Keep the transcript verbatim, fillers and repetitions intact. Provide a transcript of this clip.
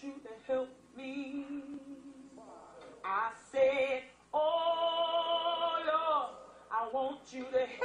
you to help me. I said, oh Lord, I want you to help